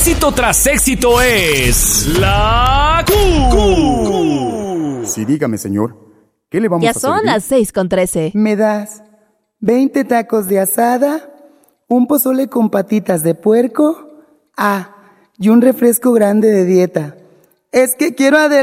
Éxito tras éxito es la Q. Sí, dígame, señor. ¿Qué le vamos a Ya servir? son las 6:13. Me das 20 tacos de asada, un pozole con patitas de puerco, y un refresco grande de dieta. Es que quiero